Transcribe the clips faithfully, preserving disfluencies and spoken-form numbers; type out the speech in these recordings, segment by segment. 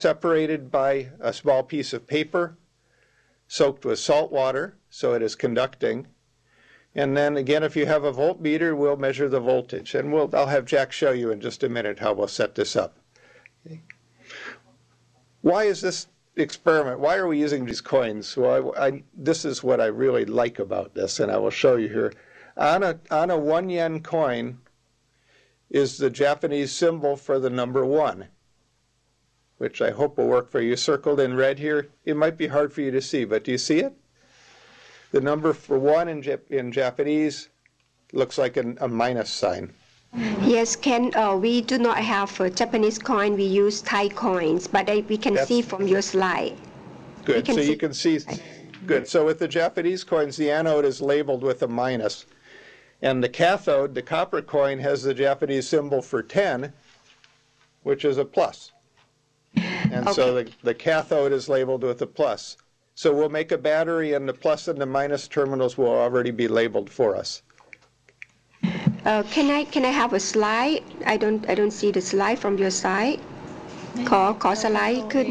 separated by a small piece of paper soaked with salt water, so it is conducting. And then again, if you have a voltmeter, we'll measure the voltage. And we'll, I'll have Jack show you in just a minute how we'll set this up. Okay. Why is this experiment, why are we using these coins? Well, I, I, this is what I really like about this, and I will show you here. On a, on a one yen coin is the Japanese symbol for the number one, which I hope will work for you. Circled in red here. It might be hard for you to see, but do you see it? The number for one in, Jap in Japanese looks like an, a minus sign. Yes, Ken, uh, we do not have a Japanese coin. We use Thai coins, but I, we can That's, see from your slide. Good, so see. You can see. Good, so with the Japanese coins, the anode is labeled with a minus. And the cathode, the copper coin, has the Japanese symbol for ten, which is a plus. And okay. so the, the cathode is labeled with a plus. So we'll make a battery, and the plus and the minus terminals will already be labeled for us. Uh, can I can I have a slide? I don't I don't see the slide from your side. ขอขอสไลด์ขึ้น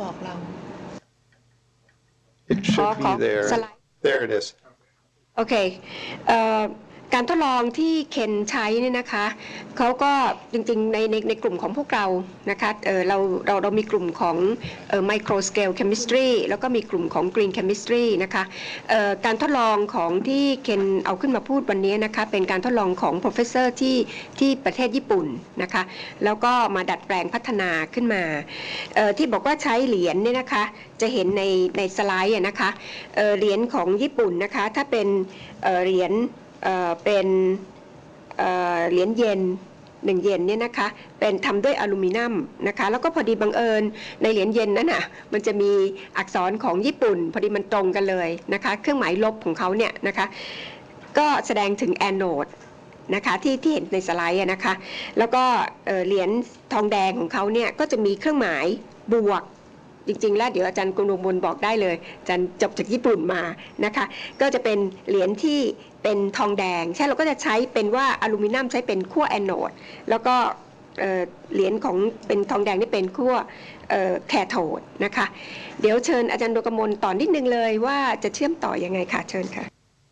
It should be there. There it is. Okay. Uh, การทดลองที่เคนใช้เนี่ยนะคะเขาก็จริงๆในในในกลุ่มของพวกเรานะคะเออเราเราเรามีกลุ่มของเอ่อ micro scale chemistry แล้วก็มีกลุ่มของ green chemistry นะคะเอ่อการทดลองของที่เคนเอาขึ้นมาพูดวันนี้นะคะเป็นการทดลองของ professor ที่ที่ประเทศญี่ปุ่นนะคะแล้วก็มาดัดแปลงพัฒนาขึ้นมาเอ่อที่บอกว่าใช้เหรียญเนี่ยนะคะจะเห็นในในสไลด์นะคะเอ่อเหรียญของญี่ปุ่นนะคะถ้าเป็นเอ่อเหรียญเอ่อเป็นเอ่อเหรียญเยนหนึ่งเยนเนี่ยนะคะเป็นทำด้วยอลูมิเนียมนะคะแล้วก็พอดีบังเอิญในเหรียญเยนนั้นน่ะมันจะมีอักษรของญี่ปุ่นพอดีมันตรงกันเลยนะคะเครื่องหมายลบของเขาเนี่ยนะคะก็แสดงถึงแอนโนดนะคะที่ที่เห็นในสไลด์นะคะแล้วก็เหรียญทองแดงของเขาเนี่ยก็จะมีเครื่องหมายบวกจริงๆแล้วเดี๋ยวอาจารย์กุลบุญบอกได้เลยอาจารย์จบจากญี่ปุ่นมานะคะก็จะเป็นเหรียญที่เป็นทองแดงใช่เราก็จะใช้เป็นว่าอลูมิเนียมใช้เป็นขั้วแอนโนดแล้วก็เหรียญของเป็นทองแดงนี่เป็นขั้วแคโทดนะคะเดี๋ยวเชิญอาจารย์ดวงกมลต่อนิดนึงเลยว่าจะเชื่อมต่อยังไงค่ะเชิญค่ะ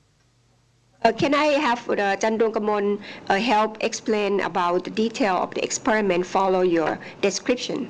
Uh, can I have uh, Jan Dongkamon uh, help explain about the detail of the experiment follow your description?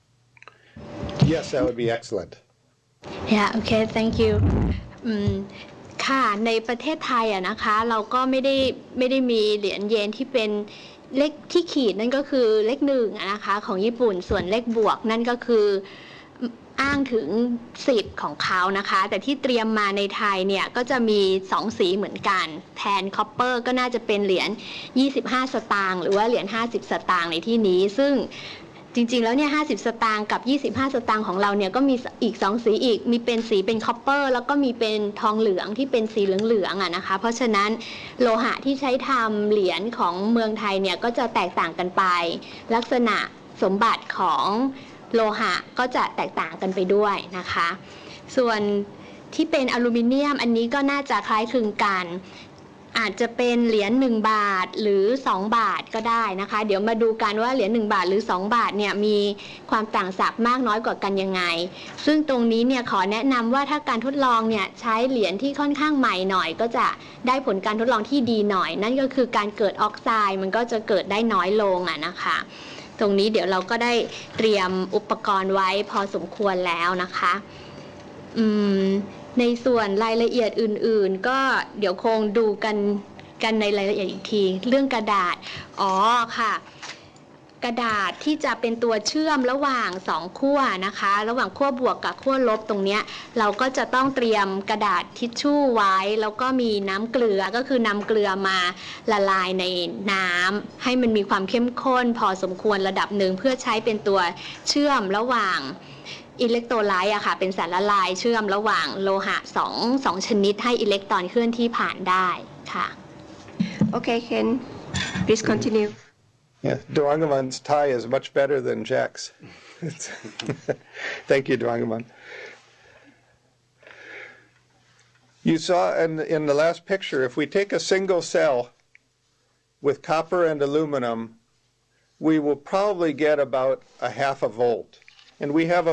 Yes, that would be excellent. Yeah, okay, thank you. Um, ค่ะในประเทศไทยอะนะคะเราก็ไม่ได้ไม่ได้มีเหรียญเยนที่เป็นเลขที่ขีดนั่นก็คือเลขหนึ่งนะคะของญี่ปุ่นส่วนเลขบวกนั่นก็คืออ้างถึงสิบของเขานะคะแต่ที่เตรียมมาในไทยเนี่ยก็จะมีสองสีเหมือนกันแทนคอปเปอร์ก็น่าจะเป็นเหรียญยี่สิบห้าสตางค์หรือว่าเหรียญห้าสิบสตางค์ในที่นี้ซึ่งจริงๆแล้วเนี่ยห้าสิบสตางค์กับยี่สิบห้าสตางค์ของเราเนี่ยก็มีอีกสองสีอีกมีเป็นสีเป็นคอปเปอร์แล้วก็มีเป็นทองเหลืองที่เป็นสีเหลืองๆอ่ะนะคะเพราะฉะนั้นโลหะที่ใช้ทำเหรียญของเมืองไทยเนี่ยก็จะแตกต่างกันไปลักษณะสมบัติของโลหะก็จะแตกต่างกันไปด้วยนะคะส่วนที่เป็นอลูมิเนียมอันนี้ก็น่าจะคล้ายคลึงกันอาจจะเป็นเหรียญหนึ่งบาทหรือสองบาทก็ได้นะคะเดี๋ยวมาดูกันว่าเหรียญหนึ่งบาทหรือสองบาทเนี่ยมีความต่างศักย์มากน้อยกว่ากันยังไงซึ่งตรงนี้เนี่ยขอแนะนำว่าถ้าการทดลองเนี่ยใช้เหรียญที่ค่อนข้างใหม่หน่อยก็จะได้ผลการทดลองที่ดีหน่อยนั่นก็คือการเกิดออกไซด์มันก็จะเกิดได้น้อยลงอ่ะนะคะตรงนี้เดี๋ยวเราก็ได้เตรียมอุปกรณ์ไว้พอสมควรแล้วนะคะอืมในส่วนรายละเอียดอื่นๆก็เดี๋ยวคงดูกันกันในรายละเอียดอีกทีเรื่องกระดาษอ๋อค่ะกระดาษที่จะเป็นตัวเชื่อมระหว่างสองขั้วนะคะระหว่างขั้วบวกกับขั้วลบตรงเนี้ยเราก็จะต้องเตรียมกระดาษทิชชู่ไว้แล้วก็มีน้ำเกลือก็คือนำเกลือมาละลายในน้ำให้มันมีความเข้มข้นพอสมควรระดับหนึ่งเพื่อใช้เป็นตัวเชื่อมระหว่างอิเล็กโทรไลต์อะค่ะเป็นสารละลายเชื่อมระหว่างโลหะสองสองชนิดให้อิเล็กตรอนเคลื่อนที่ผ่านได้ค่ะ Okay, Ken, please continue. Yeah, Dwangamon's Thai is much better than Jack's. Thank you, Dwangamon. You saw in in the last picture, if we take a single cell with copper and aluminum, we will probably get about a half a volt. And we have a